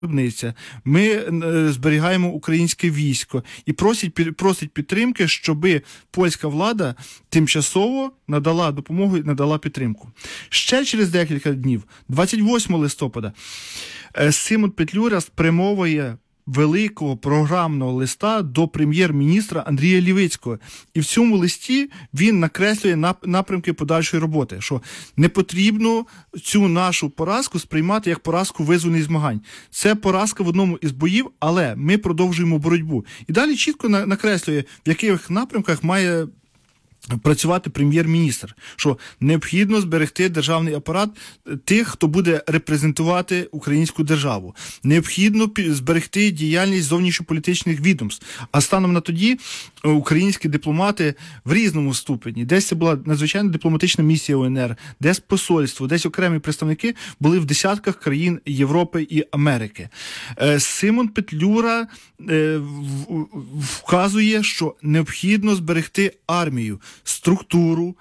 ми зберігаємо українське військо і просить підтримки, щоб польська влада тимчасово надала допомогу і надала підтримку. Ще через декілька днів, 28 листопада, Симон Петлюра спрямовує великого програмного листа до прем'єр-міністра Андрія Лівицького. І в цьому листі він накреслює напрямки подальшої роботи, що не потрібно цю нашу поразку сприймати як поразку визвольних змагань. Це поразка в одному із боїв, але ми продовжуємо боротьбу. І далі чітко накреслює, в яких напрямках має працювати прем'єр-міністр, що необхідно зберегти державний апарат тих, хто буде репрезентувати українську державу. Необхідно зберегти діяльність зовнішньополітичних відомств. А станом на тоді українські дипломати в різному ступені, десь це була надзвичайна дипломатична місія УНР, десь посольство, десь окремі представники були в десятках країн Європи і Америки. Симон Петлюра вказує, що необхідно зберегти армію, структуру,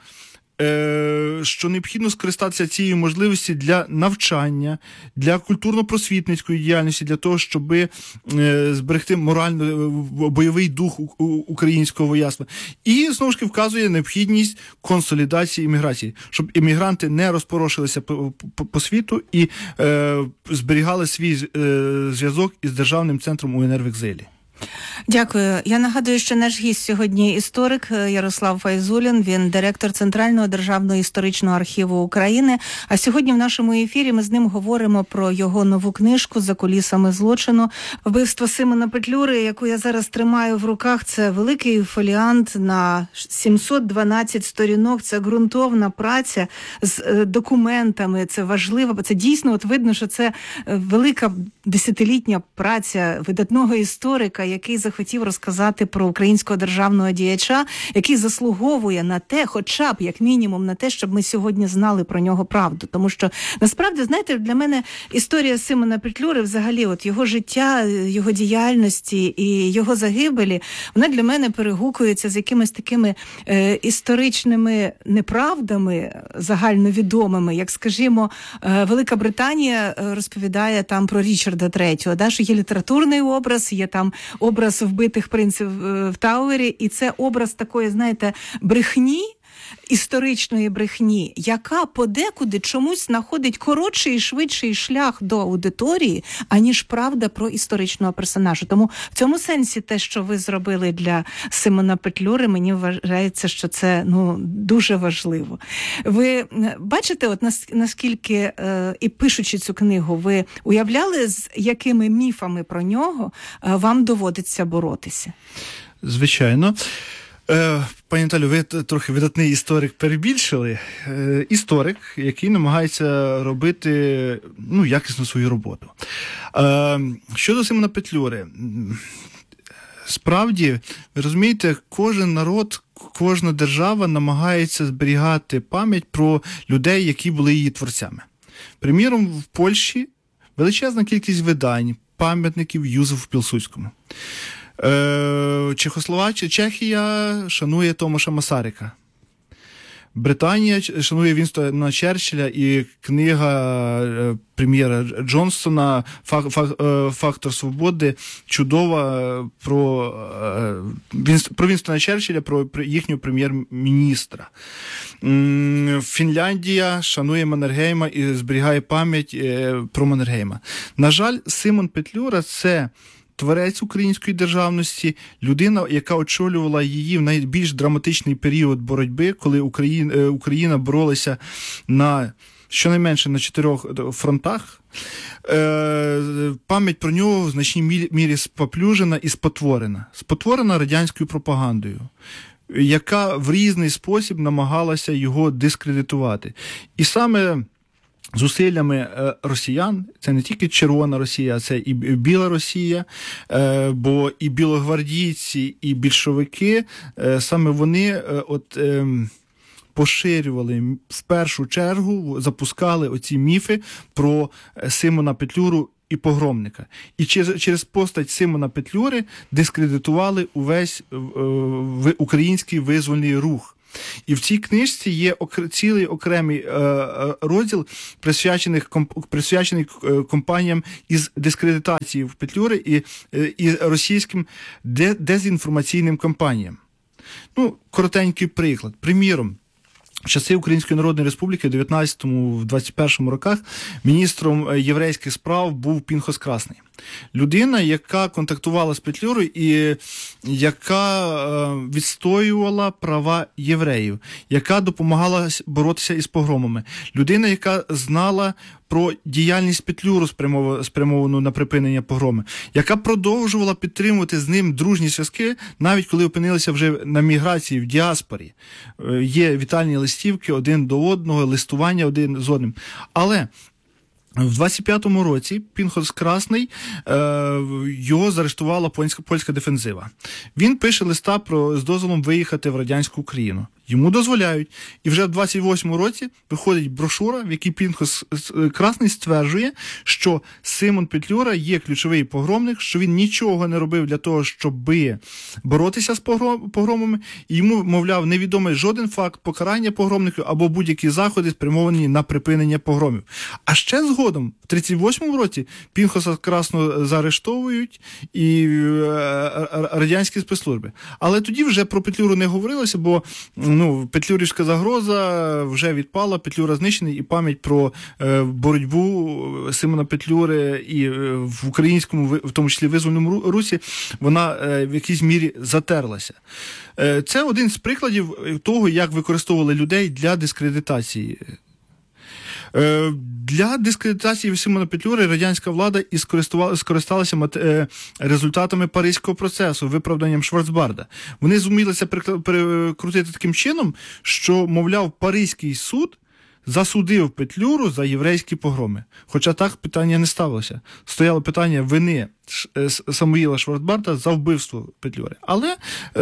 що необхідно скористатися цією можливістю для навчання, для культурно-просвітницької діяльності, для того, щоб зберегти бойовий дух українського вояцтва. І, знову ж таки, вказує необхідність консолідації імміграції, щоб іммігранти не розпорошилися по світу і зберігали свій зв'язок із Державним центром УНР в екзилі. Дякую. Я нагадую, що наш гість сьогодні історик Ярослав Файзулін, він директор Центрального державного історичного архіву України. А сьогодні в нашому ефірі ми з ним говоримо про його нову книжку «За кулісами злочину. Вбивство Симона Петлюри», яку я зараз тримаю в руках. Це великий фоліант на 712 сторінок. Це ґрунтовна праця з документами. Це важливо. Це дійсно, от видно, що це велика десятилітня праця видатного історика, який захотів розказати про українського державного діяча, який заслуговує на те, хоча б, як мінімум, на те, щоб ми сьогодні знали про нього правду. Тому що, насправді, знаєте, для мене історія Симона Петлюри, взагалі, от його життя, його діяльності і його загибелі, вона для мене перегукується з якимись такими історичними неправдами загальновідомими, як, скажімо, Велика Британія розповідає там про Річарда III, да, що є літературний образ, є там образ вбитих принців в Тауері, і це образ такої, знаєте, брехні, історичної брехні, яка подекуди чомусь знаходить коротший і швидший шлях до аудиторії, аніж правда про історичного персонажа. Тому в цьому сенсі те, що ви зробили для Симона Петлюри, мені вважається, що це дуже важливо. Ви бачите, от наскільки, і пишучи цю книгу, ви уявляли, з якими міфами про нього вам доводиться боротися? Звичайно. Пані Наталю, ви трохи видатний історик перебільшили. Історик, який намагається робити якісно свою роботу. Щодо Симона Петлюри, справді, ви розумієте, кожен народ, кожна держава намагається зберігати пам'ять про людей, які були її творцями. Приміром, в Польщі величезна кількість видань, пам'ятників Юзефу Пілсудському. Чехія шанує Томаша Масарика. Британія шанує Вінстона Черчилля, і книга прем'єра Джонсона «Фактор свободи» чудова про Вінстона Черчилля, про їхнього прем'єр-міністра. Фінляндія шанує Маннергейма і зберігає пам'ять про Маннергейма. На жаль, Симон Петлюра – це творець української державності, людина, яка очолювала її в найбільш драматичний період боротьби, коли Україна боролася щонайменше на 4 фронтах. Пам'ять про нього в значній мірі споплюжена і спотворена. Спотворена радянською пропагандою, яка в різний спосіб намагалася його дискредитувати. І саме зусиллями росіян, це не тільки Червона Росія, це і Біла Росія, бо і білогвардійці, і більшовики, саме вони поширювали, в першу чергу запускали оці міфи про Симона Петлюру і погромника. І через постать Симона Петлюри дискредитували увесь український визвольний рух. І в цій книжці є цілий окремий розділ, присвячений компаніям із дискредитації в Петлюри і російським дезінформаційним кампаніям. Ну, коротенький приклад. Приміром, в часи Української Народної Республіки в 19-21 роках міністром єврейських справ був Пінхос Красний. Людина, яка контактувала з Петлюрою і яка відстоювала права євреїв, яка допомагала боротися із погромами. Людина, яка знала про діяльність Петлюру, спрямовану на припинення погроми, яка продовжувала підтримувати з ним дружні зв'язки, навіть коли опинилися вже на міграції в діаспорі. Є вітальні листівки один до одного, листування один з одним. Але в 25-му році Пінхос Красний, його заарештувала польська дефензива. Він пише листа з дозволом виїхати в радянську Україну. Йому дозволяють. І вже в 28-му році виходить брошура, в якій Пінхос Красний стверджує, що Симон Петлюра є ключовий погромник, що він нічого не робив для того, щоб боротися з погромами. І йому, мовляв, невідомий жоден факт покарання погромників або будь-які заходи, спрямовані на припинення погромів. А ще згодом, в 38-му році, Пінхоса Красного заарештовують і радянські спецслужби. Але тоді вже про Петлюру не говорилося, бо петлюрівська загроза вже відпала, Петлюра знищений, і пам'ять про боротьбу Симона Петлюри і в українському, в тому числі визвольному русі, вона в якійсь мірі затерлася. Це один з прикладів того, як використовували людей для дискредитації. Для дискредитації Симона Петлюри радянська влада і скористалася результатами Паризького процесу, виправданням Шварцбарда. Вони зумілися перекрутити таким чином, що, мовляв, Паризький суд засудив Петлюру за єврейські погроми. Хоча так питання не ставилося. Стояло питання Самуїла Шварцбарда за вбивство Петлюри. Але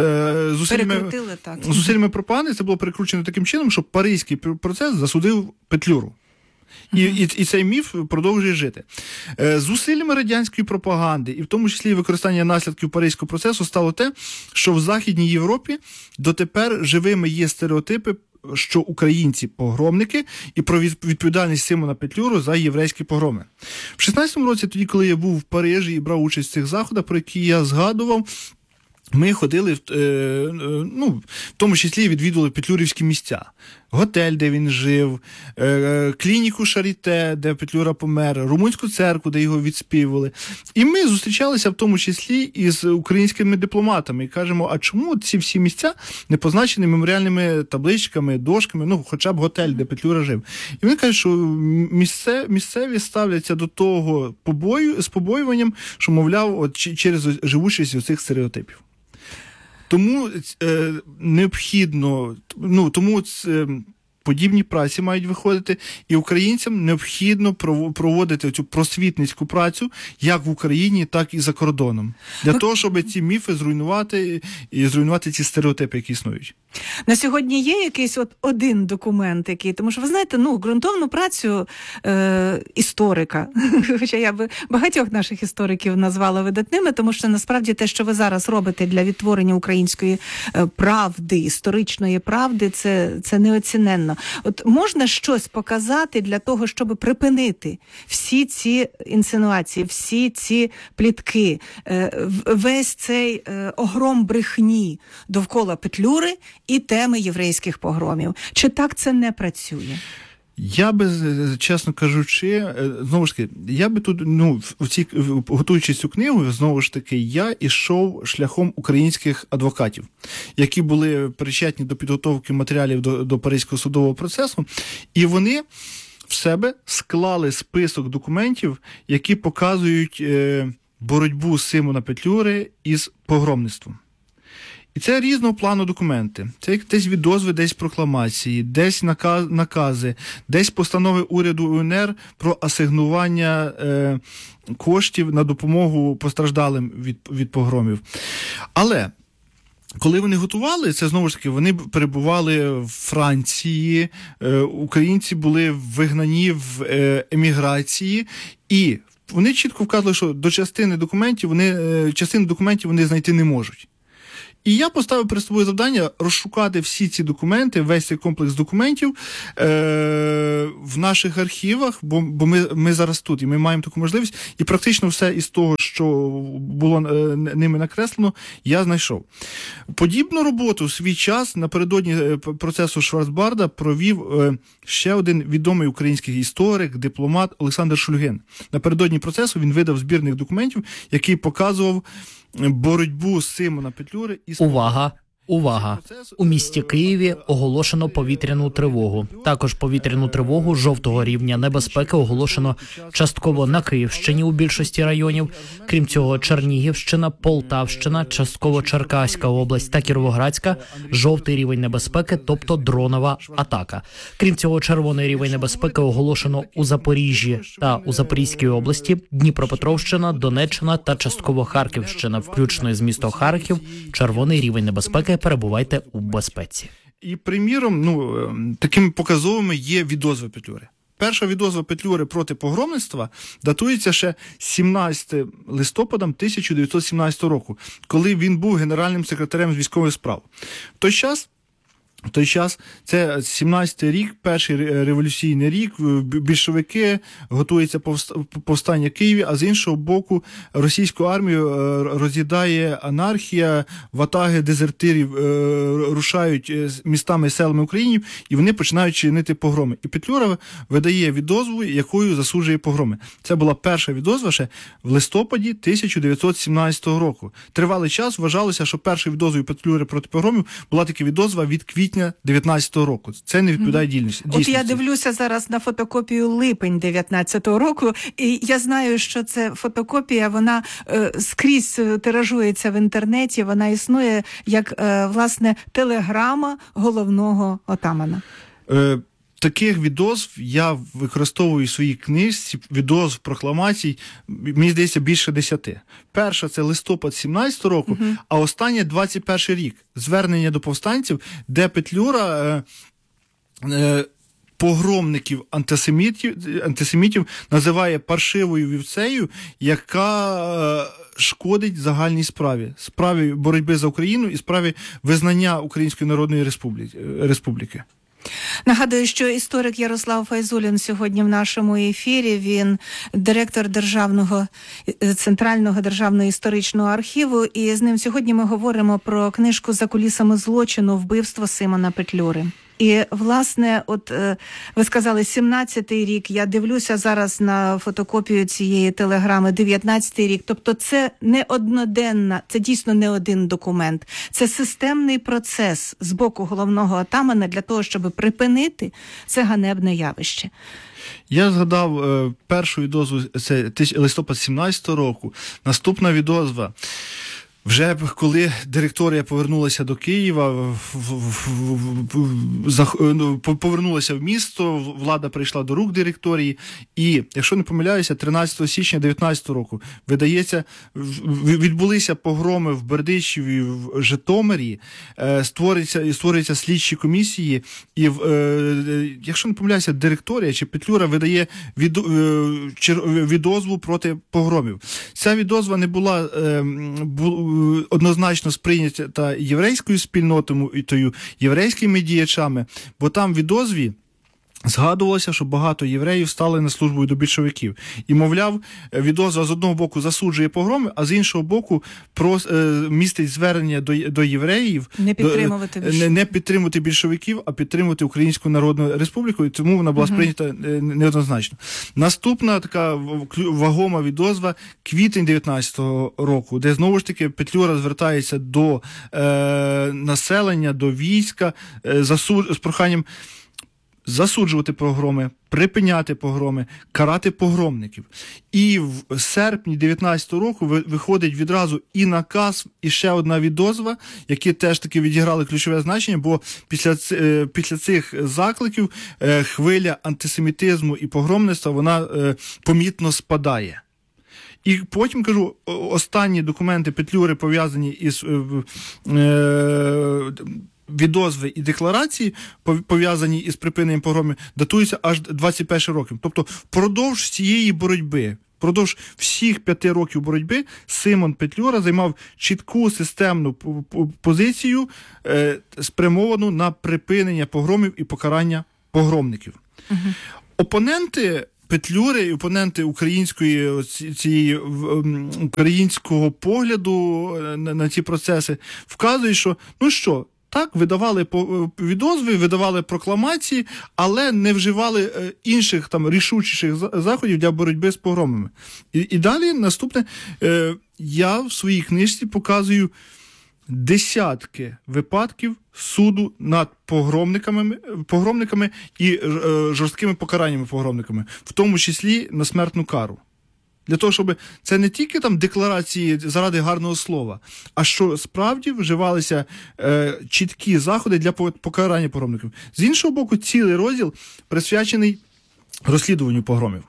зусиллями пропаганди це було перекручено таким чином, що Паризький процес засудив Петлюру. І цей міф продовжує жити. Зусиллями радянської пропаганди, і в тому числі використання наслідків Паризького процесу, стало те, що в Західній Європі дотепер живими є стереотипи, що українці – погромники, і про відповідальність Симона Петлюру за єврейські погроми. В 16-му році, тоді, коли я був в Парижі і брав участь в цих заходах, про які я згадував, ми ходили, в тому числі відвідували петлюрівські місця. Готель, де він жив, клініку Шаріте, де Петлюра помер, румунську церкву, де його відспівували. І ми зустрічалися в тому числі із українськими дипломатами і кажемо, а чому ці всі місця не позначені меморіальними табличками, дошками, хоча б готель, де Петлюра жив. І вони кажуть, що місцеві ставляться до того з побоюванням, що, мовляв, через живучість оцих стереотипів. Тому необхідно, тому подібні праці мають виходити, і українцям необхідно проводити цю просвітницьку працю як в Україні, так і за кордоном. Для того, щоб ці міфи зруйнувати і зруйнувати ці стереотипи, які існують. На сьогодні є якийсь один документ, який, тому що, ви знаєте, ґрунтовну працю історика, хоча я би багатьох наших істориків назвала видатними, тому що насправді те, що ви зараз робите для відтворення української правди, історичної правди, це неоціненно. От можна щось показати для того, щоб припинити всі ці інсинуації, всі ці плітки, весь цей огром брехні довкола Петлюри і теми єврейських погромів. Чи так це не працює? Я би, чесно кажучи, знову ж таки, я би тут, готуючи цю книгу, знову ж таки, я ішов шляхом українських адвокатів, які були причетні до підготовки матеріалів до Паризького судового процесу, і вони в себе склали список документів, які показують боротьбу Симона Петлюри із погромництвом. І це різного плану документи. Це десь відозви, десь прокламації, десь накази, десь постанови уряду УНР про асигнування коштів на допомогу постраждалим від погромів. Але коли вони готували, це знову ж таки, вони перебували в Франції, українці були вигнані в еміграції, і вони чітко вказували, що до частини документів вони знайти не можуть. І я поставив перед собою завдання розшукати всі ці документи, весь цей комплекс документів в наших архівах, бо ми зараз тут, і ми маємо таку можливість, і практично все із того, що було ними накреслено, я знайшов. Подібну роботу в свій час напередодні процесу Шварцбарда провів ще один відомий український історик, дипломат Олександр Шульгин. Напередодні процесу він видав збірник документів, який показував боротьбу Симона Петлюри із... Увага! У місті Києві оголошено повітряну тривогу. Також повітряну тривогу жовтого рівня небезпеки оголошено частково на Київщині у більшості районів. Крім цього, Чернігівщина, Полтавщина, частково Черкаська область та Кіровоградська – жовтий рівень небезпеки, тобто дронова атака. Крім цього, червоний рівень небезпеки оголошено у Запоріжжі та у Запорізькій області, Дніпропетровщина, Донеччина та частково Харківщина, включно з місто Харків, червоний рівень небезпеки. Перебувайте у безпеці. І, приміром, такими показовими є відозви Петлюри. Перша відозва Петлюри проти погромництва датується ще 17 листопада 1917 року, коли він був генеральним секретарем з військових справ. В той час, це 17-й рік, перший революційний рік, більшовики, готується повстання в Києві, а з іншого боку російську армію роз'їдає анархія, ватаги дезертирів рушають містами і селами України, і вони починають чинити погроми. І Петлюра видає відозву, якою засуджує погроми. Це була перша відозва ще в листопаді 1917 року. Тривалий час вважалося, що першою відозвою Петлюри проти погромів була така відозва від квітня 19-го року. Це не відповідає дійсності. От я дивлюся зараз на фотокопію липень 19-го року, і я знаю, що це фотокопія, вона скрізь тиражується в інтернеті, вона існує як, власне, телеграма головного отамана. Таких відозв я використовую в своїй книжці, відозв, прокламацій, мені здається, більше 10. Перша – це листопад 17 року, а остання – 21 рік. Звернення до повстанців, де Петлюра погромників антисемітів називає паршивою вівцею, яка шкодить загальній справі боротьби за Україну і справі визнання Української Народної Республіки. Нагадую, що історик Ярослав Файзулін сьогодні в нашому ефірі. Він директор Центрального державного історичного архіву. І з ним сьогодні ми говоримо про книжку «За кулісами злочину. Вбивство Симона Петлюри». І, власне, от ви сказали, 17-й рік, я дивлюся зараз на фотокопію цієї телеграми, 19-й рік. Тобто це не одноденна, це дійсно не один документ. Це системний процес з боку головного отамана для того, щоб припинити це ганебне явище. Я згадав першу відозву, це листопад 17 року. Наступна відозва. Вже коли директорія повернулася до Києва, повернулася в місто, влада прийшла до рук директорії, і, якщо не помиляюся, 13 січня 19 року відбулися погроми в Бердичеві, в Житомирі, створюються слідчі комісії, і, якщо не помиляюся, директорія чи Петлюра видає відозву проти погромів. Ця відозва не була однозначно сприйнята єврейською спільнотою і тою єврейськими діячами, бо там в відозві згадувалося, що багато євреїв стали на службу до більшовиків. І, мовляв, відозва з одного боку засуджує погроми, а з іншого боку містить звернення до євреїв не підтримувати більшовиків, а підтримувати Українську Народну Республіку, і тому вона була сприйнята неоднозначно. Наступна така вагома відозва – квітень 19-го року, де знову ж таки Петлюра звертається до населення, до війська з проханням засуджувати погроми, припиняти погроми, карати погромників. І в серпні 19-го року виходить відразу і наказ, і ще одна відозва, які теж таки відіграли ключове значення, бо після цих закликів хвиля антисемітизму і погромництва, вона помітно спадає. І потім, кажу, останні документи Петлюри пов'язані із відозви і декларації, пов'язані із припиненням погромів, датуються аж 21 роком. Тобто, впродовж цієї боротьби Продовж всіх 5 років боротьби Симон Петлюра займав чітку системну позицію, спрямовану на припинення погромів і покарання погромників. Опоненти Петлюри і опоненти українського погляду на ці процеси вказують, що так, видавали відозви, видавали прокламації, але не вживали інших там рішучіших заходів для боротьби з погромами. І далі наступне, я в своїй книжці показую десятки випадків суду над погромниками і жорсткими покараннями погромниками, в тому числі на смертну кару. Для того, щоб це не тільки там декларації заради гарного слова, а що справді вживалися чіткі заходи для покарання погромників. З іншого боку, цілий розділ присвячений розслідуванню погромів.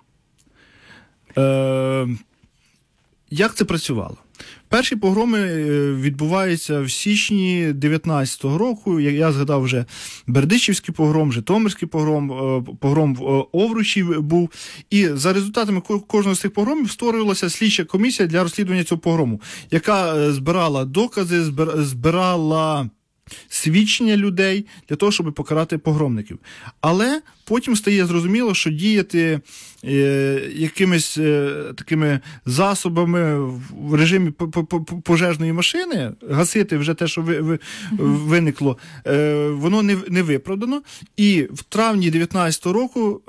Як це працювало? Перші погроми відбуваються в січні 19-го року. Я згадав вже Бердичівський погром, Житомирський погром в Овручі був. І за результатами кожного з цих погромів створювалася слідча комісія для розслідування цього погрому, яка збирала докази, збирала свідчення людей для того, щоб покарати погромників. Але потім стає зрозуміло, що діяти якимись такими засобами в режимі пожежної машини, гасити вже те, що виникло, воно не виправдано. І в травні 19-го року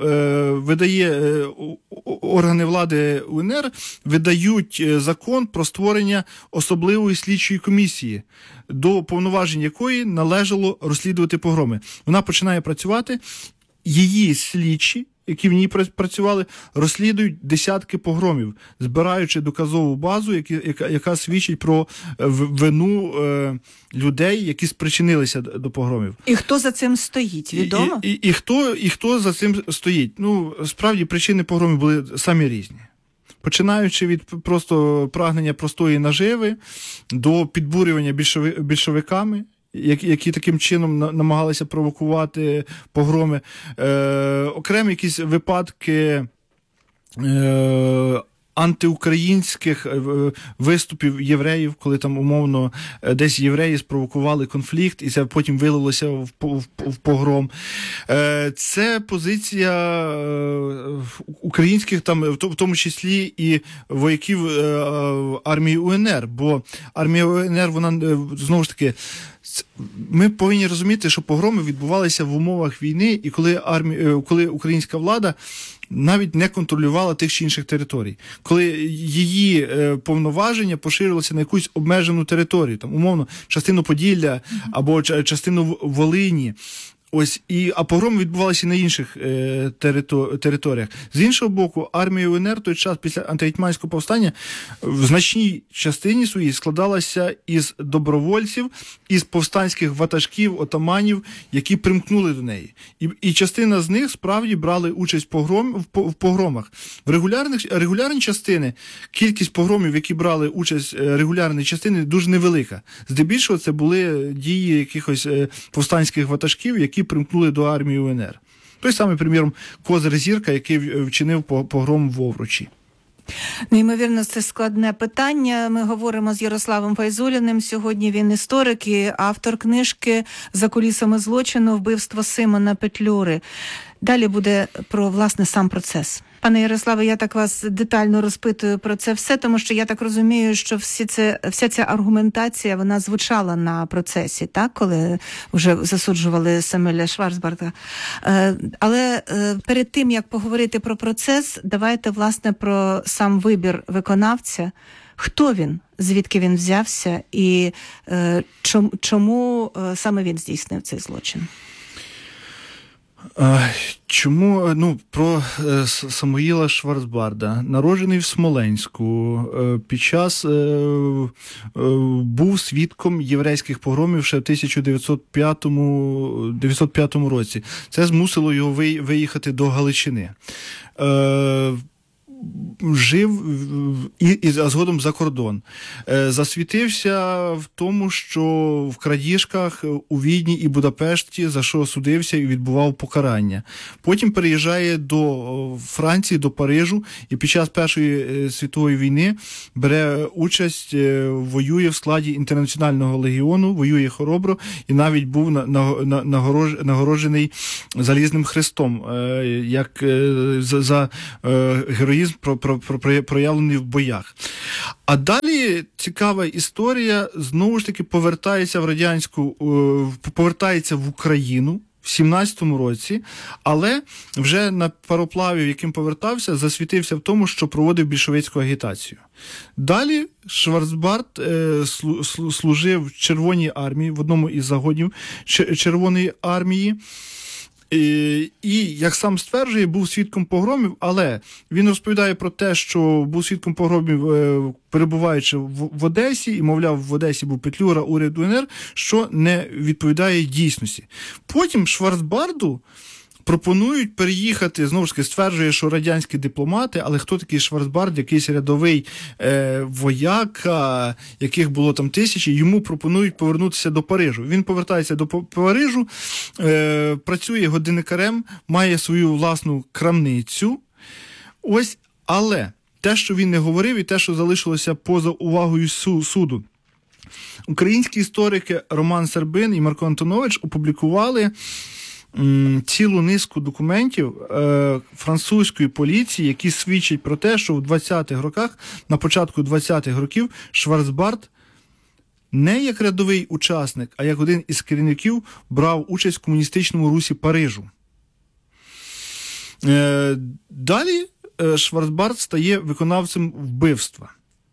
органи влади УНР видають закон про створення особливої слідчої комісії, до повноважень якої належало розслідувати погроми. Вона починає працювати, її слідчі, які в ній працювали, розслідують десятки погромів, збираючи доказову базу, яка свідчить про вину людей, які спричинилися до погромів. І хто за цим стоїть, відомо? І хто за цим стоїть? Ну, справді, причини погромів були самі різні. Починаючи від просто прагнення простої наживи до підбурювання більшовиками, які таким чином намагалися провокувати погроми. Окремі якісь випадки антиукраїнських виступів євреїв, коли там умовно десь євреї спровокували конфлікт, і це потім вилилося в погром. Це позиція українських, там, в тому числі і вояків армії УНР, бо армія УНР, вона, знову ж таки, ми повинні розуміти, що погроми відбувалися в умовах війни, і коли українська влада навіть не контролювала тих чи інших територій. Коли її повноваження поширювалися на якусь обмежену територію, там, умовно, частину Поділля або частину Волині. А погроми відбувалися на інших територіях. З іншого боку, армія УНР в той час після антигетьманського повстання в значній частині своїй складалася із добровольців, із повстанських ватажків, отаманів, які примкнули до неї. І частина з них справді брали участь в погромах. В регулярні частини кількість погромів, які брали участь регулярні частини, дуже невелика. Здебільшого це були дії якихось повстанських ватажків, які примкнули до армії УНР. Той самий, приміром, Козир Зірка, який вчинив погром в Овручі. Неймовірно, це складне питання. Ми говоримо з Ярославом Файзуліним. Сьогодні він історик і автор книжки «За кулісами злочину. Вбивство Симона Петлюри». Далі буде про, власне, сам процес. Пане Ярославе, я так вас детально розпитую про це все, тому що я так розумію, що вся ця аргументація, вона звучала на процесі, так, коли вже засуджували Самуеля Шварцбарда. Але перед тим, як поговорити про процес, давайте, власне, про сам вибір виконавця. Хто він, звідки він взявся і чому саме він здійснив цей злочин? Чому? Про Самуїла Шварцбарда. Народжений в Смоленську, під час був свідком єврейських погромів ще в 1905 році. Це змусило його виїхати до Галичини. жив а згодом за кордон. Засвітився в тому, що в крадіжках у Відні і Будапешті, за що судився і відбував покарання. Потім переїжджає до Франції, до Парижу, і під час Першої світової війни бере участь, воює в складі Інтернаціонального легіону, воює хоробро і навіть був нагороджений Залізним Хрестом, як за героїзм проявлений в боях. А далі цікава історія, знову ж таки повертається в Україну в 17-му році, але вже на пароплаві, яким повертався, засвітився в тому, що проводив більшовицьку агітацію. Далі Шварцбард служив в Червоній армії, в одному із загонів Червоної армії, і, як сам стверджує, був свідком погромів, але він розповідає про те, що був свідком погромів, перебуваючи в Одесі, і, мовляв, в Одесі був Петлюра, уряд УНР, що не відповідає дійсності. Потім Шварцбарду пропонують переїхати, знову ж таки, стверджує, що радянські дипломати, але хто такий Шварцбард, якийсь рядовий вояка, яких було там тисячі, йому пропонують повернутися до Парижу. Він повертається до Парижу, працює годинникарем, має свою власну крамницю. Ось, але те, що він не говорив, і те, що залишилося поза увагою суду. Українські історики Роман Сербин і Марко Антонович опублікували цілу низку документів французької поліції, які свідчать про те, що в 20-х роках, на початку 20-х років, Шварцбард не як рядовий учасник, а як один із керівників брав участь в комуністичному русі Парижу. Далі Шварцбард стає виконавцем вбивства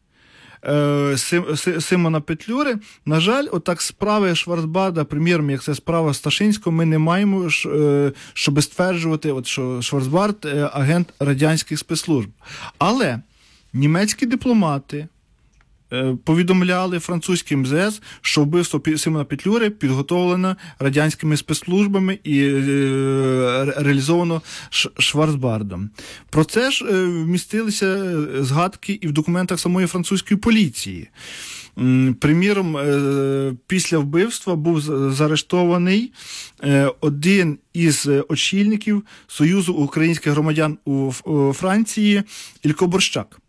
Симона Петлюри. На жаль, отак справи Шварцбарда, приміром, як це справа Сташинського, ми не маємо, щоб стверджувати, що Шварцбард – агент радянських спецслужб. Але німецькі дипломати повідомляли французьким МЗС, що вбивство Симона Петлюри підготовлено радянськими спецслужбами і реалізовано Шварцбардом. Про це ж вмістилися згадки і в документах самої французької поліції. Приміром, після вбивства був заарештований один із очільників Союзу українських громадян у Франції Ілько Борщак.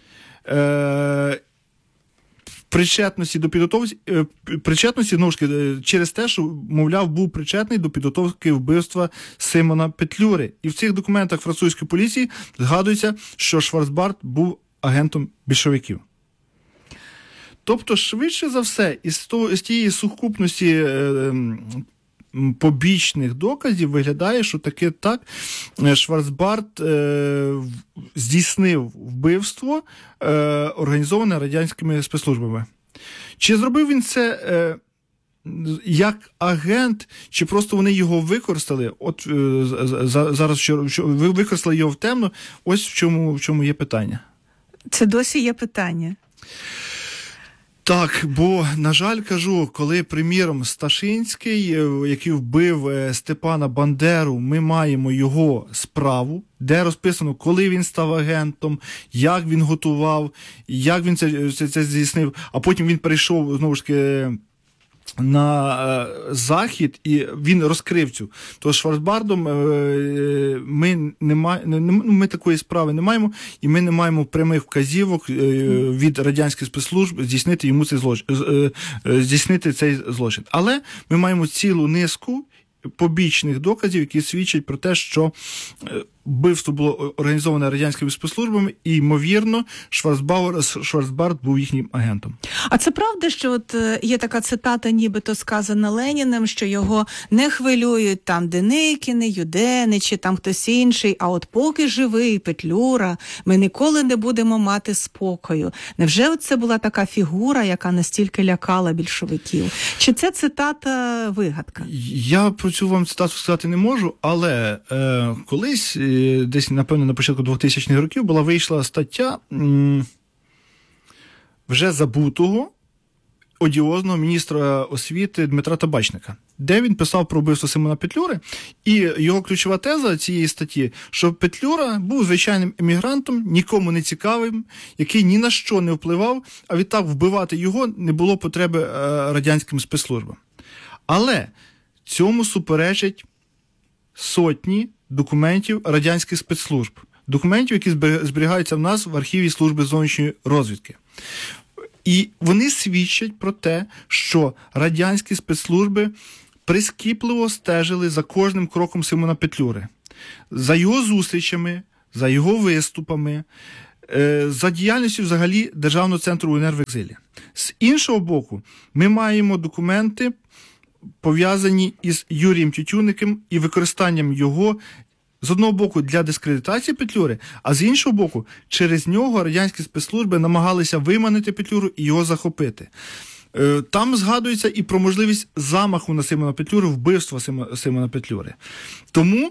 Причетності, знову ж таки, через те, що, мовляв, був причетний до підготовки вбивства Симона Петлюри. І в цих документах французької поліції згадується, що Шварцбард був агентом більшовиків. Тобто, швидше за все, із тієї сукупності побічних доказів виглядає, що таки так Шварцбард здійснив вбивство, організоване радянськими спецслужбами. Чи зробив він це як агент, чи просто вони його використали? От зараз використали його в темно. Ось в чому є питання. Це досі є питання. Так, бо, на жаль, кажу, коли, приміром, Сташинський, який вбив Степана Бандеру, ми маємо його справу, де розписано, коли він став агентом, як він готував, як він це здійснив, а потім він перейшов, знову ж таки, на захід, і він розкрив цю. То з Шварцбардом ми такої справи не маємо, і ми не маємо прямих вказівок від радянських спецслужб здійснити цей злочин. Але ми маємо цілу низку побічних доказів, які свідчать про те, що вбивство було організоване радянськими спецслужбами, і, ймовірно, Шварцбард був їхнім агентом. А це правда, що от є така цитата, нібито сказана Леніним, що його не хвилюють там Деникіни, Юдени чи там хтось інший, а от поки живий Петлюра, ми ніколи не будемо мати спокою. Невже от це була така фігура, яка настільки лякала більшовиків? Чи це цитата вигадка? Я про цю вам цитату сказати не можу, але колись десь, напевно, на початку 2000-х років вийшла стаття вже забутого, одіозного міністра освіти Дмитра Табачника. де він писав про вбивство Симона Петлюри, і його ключова теза цієї статті, що Петлюра був звичайним емігрантом, нікому не цікавим, який ні на що не впливав, а відтак вбивати його не було потреби радянським спецслужбам. Але цьому суперечать сотні документів радянських спецслужб. Документів, які зберігаються в нас в архіві Служби зовнішньої розвідки. І вони свідчать про те, що радянські спецслужби прискіпливо стежили за кожним кроком Симона Петлюри. За його зустрічами, за його виступами, за діяльністю взагалі Державного центру УНР в екзилі. З іншого боку, ми маємо документи, пов'язані із Юрієм Тютюнником і використанням його, з одного боку, для дискредитації Петлюри, а з іншого боку, через нього радянські спецслужби намагалися виманити Петлюру і його захопити. Там згадується і про можливість замаху на Симона Петлюру, вбивства Симона Петлюри. Тому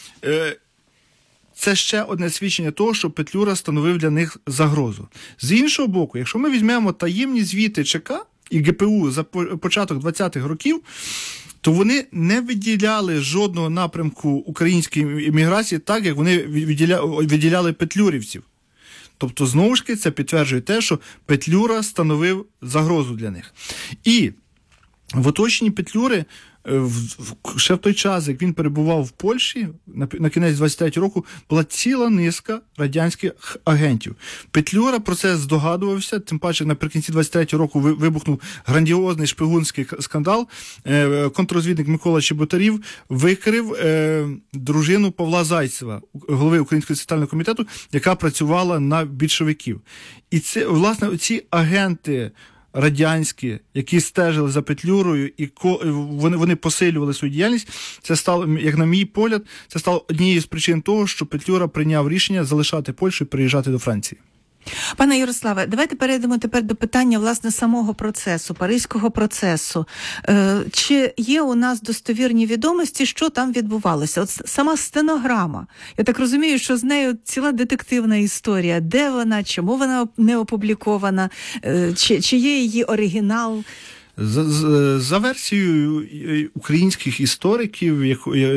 це ще одне свідчення того, що Петлюра становив для них загрозу. З іншого боку, якщо ми візьмемо таємні звіти ЧК і ГПУ за початок 20-х років, то вони не виділяли жодного напрямку української імміграції так, як вони виділяли петлюрівців. Тобто, знову ж таки, це підтверджує те, що Петлюра становив загрозу для них. І в оточенні Петлюри ще в той час, як він перебував в Польщі, на кінець 23-го року, була ціла низка радянських агентів. Петлюра про це здогадувався, тим паче наприкінці 23-го року вибухнув грандіозний шпигунський скандал. Контррозвідник Микола Чеботарів викрив дружину Павла Зайцева, голови Українського соціального комітету, яка працювала на більшовиків. І це, власне, ці агенти радянські, які стежили за Петлюрою, і вони посилювали свою діяльність, це стало, як на мій погляд, це стало однією з причин того, що Петлюра прийняв рішення залишати Польщу і приїжджати до Франції. Пане Ярославе, давайте перейдемо тепер до питання, власне, самого процесу, паризького процесу. Чи є у нас достовірні відомості, що там відбувалося? От сама стенограма. Я так розумію, що з нею ціла детективна історія. Де вона, чому вона не опублікована, чи є її оригінал? За версією українських істориків,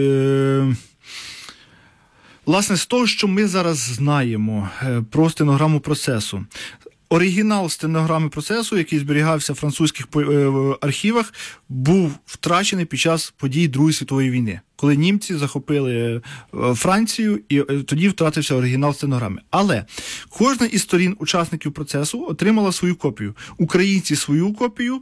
власне, з того, що ми зараз знаємо про стенограму процесу, оригінал стенограми процесу, який зберігався в французьких архівах, був втрачений під час подій Другої світової війни, коли німці захопили Францію, і тоді втратився оригінал стенограми. Але кожна із сторін учасників процесу отримала свою копію. Українці свою копію,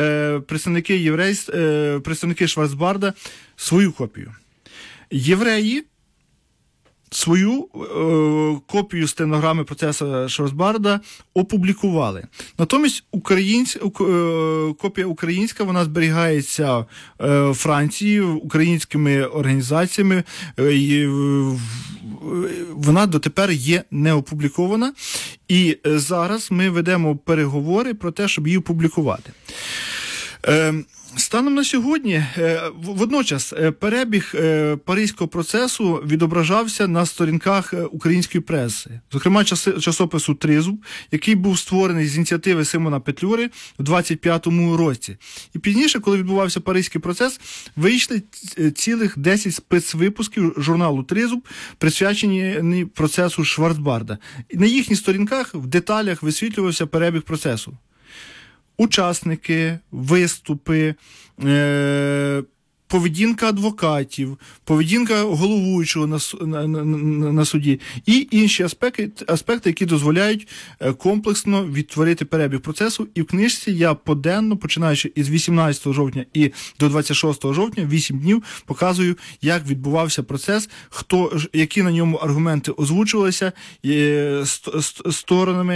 представники Шварцбарда свою копію. Євреї свою копію стенограми процесу Шварцбарда опублікували. Натомість копія українська, вона зберігається в Франції українськими організаціями. Вона дотепер є не опублікована. І зараз ми ведемо переговори про те, щоб її опублікувати. Станом на сьогодні, водночас, перебіг паризького процесу відображався на сторінках української преси. Зокрема, часопису «Тризуб», який був створений з ініціативи Симона Петлюри в 25-му році. І пізніше, коли відбувався паризький процес, вийшли цілих 10 спецвипусків журналу «Тризуб», присвячені процесу Шварцбарда. На їхніх сторінках в деталях висвітлювався перебіг процесу. Учасники, виступи, поведінка адвокатів, поведінка головуючого на суді і інші аспекти, які дозволяють комплексно відтворити перебіг процесу. І в книжці я поденно, починаючи із 18 жовтня і до 26 жовтня, 8 днів, показую, як відбувався процес, які на ньому аргументи озвучувалися сторонами,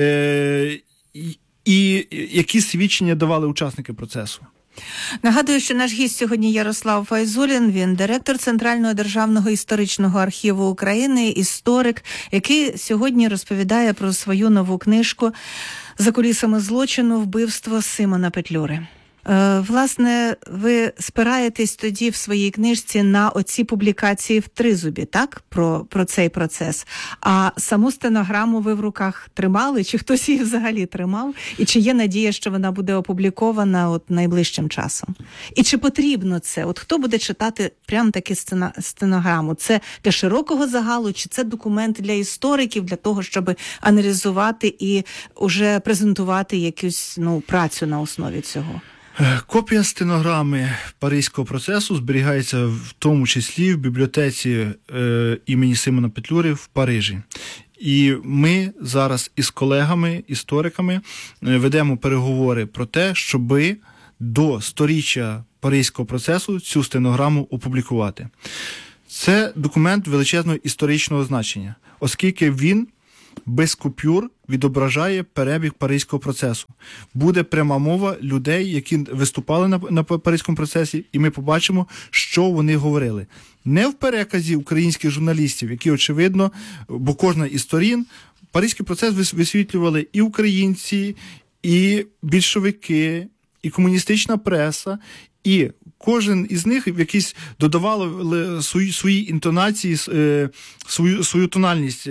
і які свідчення давали учасники процесу. Нагадую, що наш гість сьогодні Ярослав Файзулін, він директор Центрального державного історичного архіву України, історик, який сьогодні розповідає про свою нову книжку «За кулісами злочину. Вбивство Симона Петлюри». Власне, ви спираєтесь тоді в своїй книжці на оці публікації в Тризубі, так? Про цей процес. А саму стенограму ви в руках тримали? Чи хтось її взагалі тримав? І чи є надія, що вона буде опублікована от найближчим часом? І чи потрібно це? От хто буде читати прям таки стенограму? Це для широкого загалу, чи це документ для істориків, для того, щоб аналізувати і уже презентувати якусь працю на основі цього? Копія стенограми Паризького процесу зберігається в тому числі в бібліотеці імені Симона Петлюри в Парижі. І ми зараз із колегами, істориками ведемо переговори про те, щоби до 100-річчя Паризького процесу цю стенограму опублікувати. Це документ величезного історичного значення, оскільки він без купюр відображає перебіг Паризького процесу. Буде пряма мова людей, які виступали на Паризькому процесі, і ми побачимо, що вони говорили. Не в переказі українських журналістів, які, очевидно, бо кожна із сторін, Паризький процес висвітлювали і українці, і більшовики, і комуністична преса, і кожен із них якісь додавали свої інтонації, свою тональність,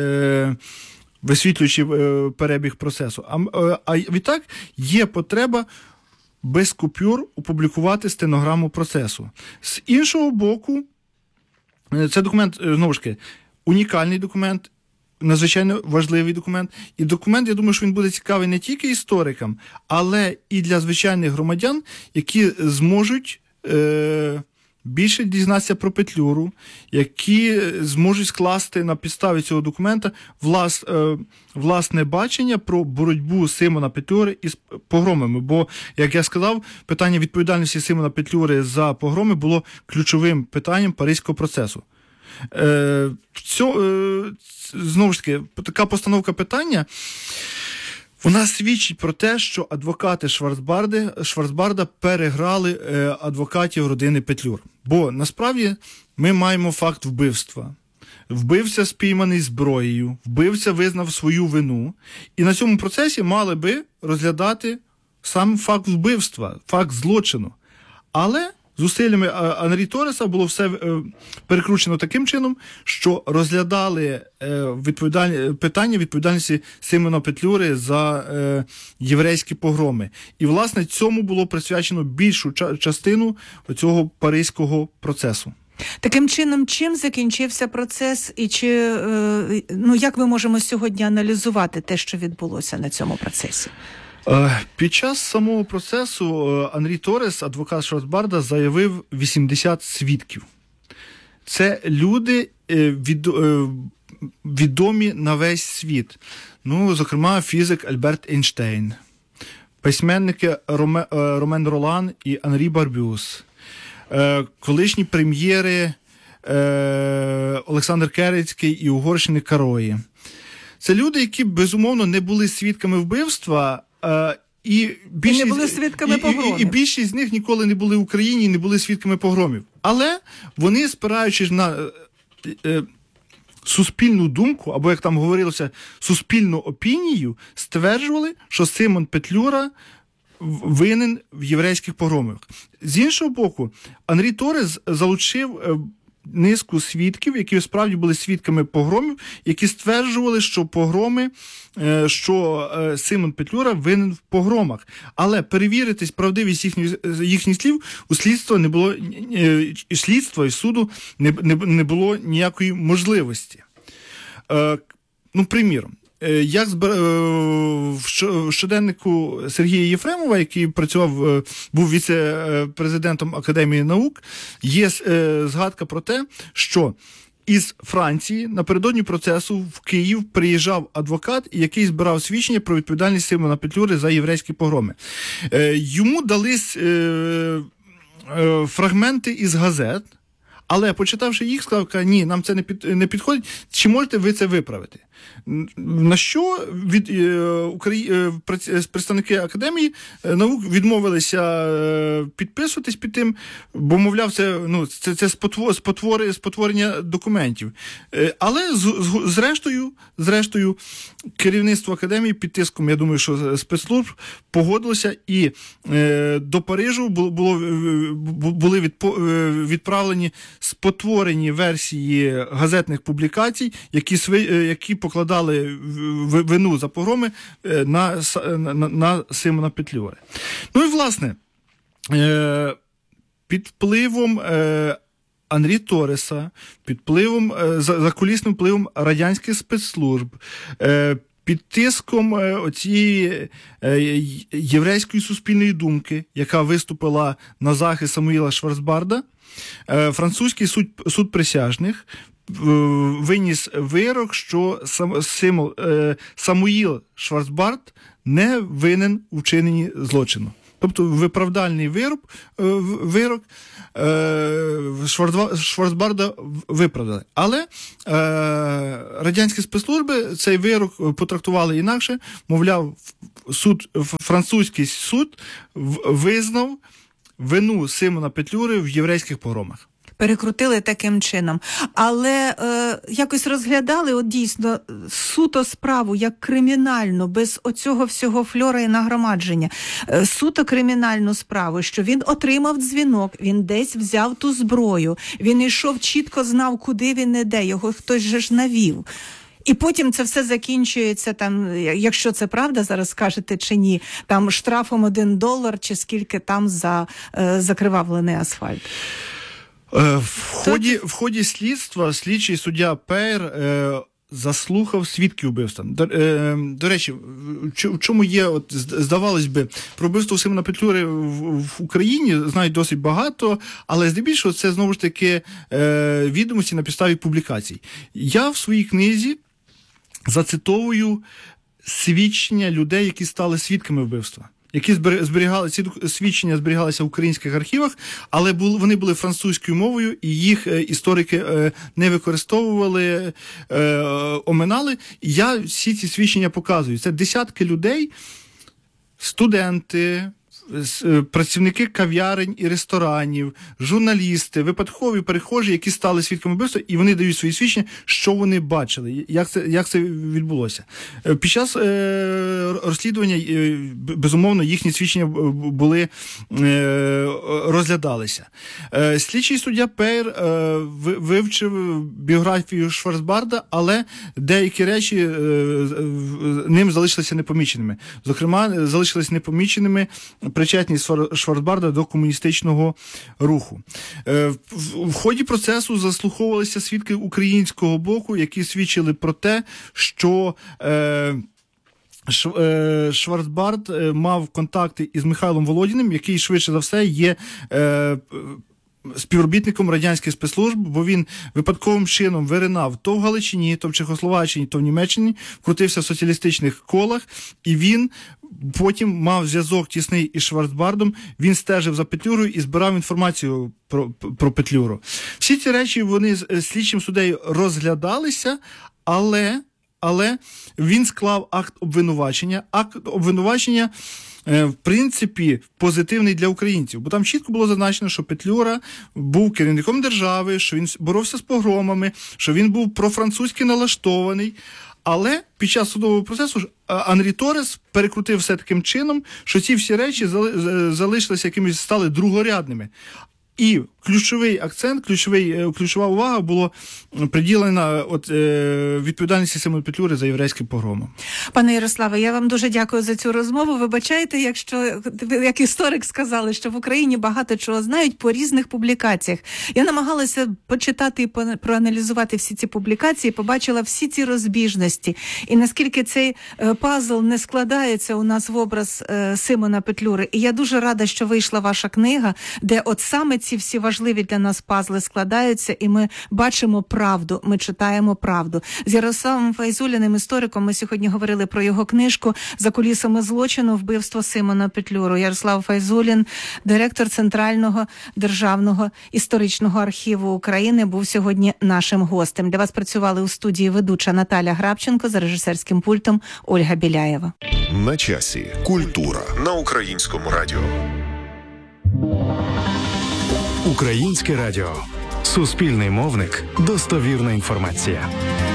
висвітлюючи перебіг процесу. А відтак є потреба без купюр опублікувати стенограму процесу. З іншого боку, це документ, знову ж таки, унікальний документ, надзвичайно важливий документ. І документ, я думаю, що він буде цікавий не тільки історикам, але і для звичайних громадян, які зможуть більше дізнатися про Петлюру, які зможуть скласти на підставі цього документа власне бачення про боротьбу Симона Петлюри із погромами. Бо, як я сказав, питання відповідальності Симона Петлюри за погроми було ключовим питанням Паризького процесу. Знову ж таки, така постановка питання, вона свідчить про те, що адвокати Шварцбарда переграли адвокатів родини Петлюр. Бо, насправді, ми маємо факт вбивства. Вбивця спійманий зброєю, вбивця визнав свою вину. І на цьому процесі мали би розглядати сам факт вбивства, факт злочину. Але зусиллями Анрі Тореса було все перекручено таким чином, що розглядали питання відповідальності Симона Петлюри за єврейські погроми. І, власне, цьому було присвячено більшу частину цього Паризького процесу. Таким чином, чим закінчився процес і як ми можемо сьогодні аналізувати те, що відбулося на цьому процесі? Під час самого процесу Анрі Торес, адвокат Шварцбарда, заявив 80 свідків. Це люди відомі на весь світ. Зокрема, фізик Альберт Ейнштейн, письменники Ромен Ролан і Анрі Барбюс, колишні прем'єри Олександр Керецький і Угорщини Карої. Це люди, які, безумовно, не були свідками вбивства, і не були свідками погромів. І більшість з них ніколи не були в Україні і не були свідками погромів. Але вони, спираючись на суспільну думку, або, як там говорилося, суспільну опінію, стверджували, що Симон Петлюра винен в єврейських погромах. З іншого боку, Анрі Торес залучив низку свідків, які справді були свідками погромів, які стверджували, що Симон Петлюра винен в погромах. Але перевірити правдивість їхніх слів у слідства і суду не було ніякої можливості. Приміром, як в щоденнику Сергія Єфремова, який був віце-президентом Академії наук, є згадка про те, що із Франції напередодні процесу в Київ приїжджав адвокат, який збирав свідчення про відповідальність Симона Петлюри за єврейські погроми. Йому дались фрагменти із газет, але, почитавши їх, сказав, ні, нам це не підходить, чи можете ви це виправити? На що представники Академії наук відмовилися підписуватись під тим, бо, мовляв, це спотворення документів. Але зрештою керівництво Академії під тиском, я думаю, що спецслужб погодилося, і до Парижу були відправлені спотворені версії газетних публікацій, які покладали вину за погроми на Симона Петлюри. Ну і, власне, під впливом Анрі Тореса, під впливом, закулісним впливом радянських спецслужб, під тиском оцієї єврейської суспільної думки, яка виступила на захист Самуїла Шварцбарда, французький суд присяжних виніс вирок, що Самуїл Шварцбард не винен у вчиненні злочину. Тобто виправдальний вирок Шварцбарда виправдали. Але радянські спецслужби цей вирок потрактували інакше. Мовляв, французький суд визнав вину Симона Петлюри в єврейських погромах. Перекрутили таким чином. Але якось розглядали от дійсно суто справу як кримінальну, без оцього всього фльора і нагромадження. Суто кримінальну справу, що він отримав дзвінок, він десь взяв ту зброю, він йшов, чітко знав, куди він іде, його хтось же ж навів. І потім це все закінчується, там, якщо це правда, зараз скажете чи ні, там штрафом $1 чи скільки там за закривавлений асфальт. В ході слідства слідчий суддя Пейр заслухав свідків вбивства. До речі, в чому є, здавалось би, про вбивство Симона Петлюри в Україні знають досить багато, але здебільшого це, знову ж таки, відомості на підставі публікацій. Я в своїй книзі зацитовую свідчення людей, які стали свідками вбивства, які ці свідчення зберігалися в українських архівах, але вони були французькою мовою, і їх історики не використовували, оминали. Я всі ці свідчення показую. Це десятки людей, студенти, працівники кав'ярень і ресторанів, журналісти, випадкові перехожі, які стали свідками вбивства, і вони дають свої свідчення, що вони бачили, як це відбулося. Під час розслідування, безумовно, їхні свідчення розглядалися. Слідчий суддя Пейр вивчив біографію Шварцбарда, але деякі речі ним залишилися непоміченими. Зокрема, залишилися непоміченими причетність Шварцбарда до комуністичного руху. В ході процесу заслуховувалися свідки українського боку, які свідчили про те, що Шварцбард мав контакти із Михайлом Володіним, який швидше за все є співробітником радянських спецслужб, бо він випадковим чином виринав то в Галичині, то в Чехословаччині, то в Німеччині, крутився в соціалістичних колах, і він потім мав зв'язок тісний із Шварцбардом, він стежив за Петлюрою і збирав інформацію про Петлюру. Всі ці речі, вони з слідчим суддею розглядалися, але він склав акт обвинувачення. Акт обвинувачення, в принципі, позитивний для українців, бо там чітко було зазначено, що Петлюра був керівником держави, що він боровся з погромами, що він був профранцузьки налаштований. Але під час судового процесу Анрі Торес перекрутив все таким чином, що ці всі речі залишилися якимись, стали другорядними. І ключовий акцент, ключова увага була приділена відповідальності Симона Петлюри за єврейським погромом. Пане Ярославе, я вам дуже дякую за цю розмову. Вибачайте, якщо, як історик сказали, що в Україні багато чого знають по різних публікаціях. Я намагалася почитати і проаналізувати всі ці публікації, побачила всі ці розбіжності. І наскільки цей пазл не складається у нас в образ Симона Петлюри. І я дуже рада, що вийшла ваша книга, де от саме ці всі важливі важливі для нас пазли складаються, і ми бачимо правду, ми читаємо правду. З Ярославом Файзуліним, істориком, ми сьогодні говорили про його книжку «За кулісами злочину. Вбивство Симона Петлюру». Ярослав Файзулін, директор Центрального державного історичного архіву України, був сьогодні нашим гостем. Для вас працювали у студії ведуча Наталя Грабченко, за режисерським пультом Ольга Біляєва. На часі. Культура на Українському радіо. Українське радіо. Суспільний мовник. Достовірна інформація.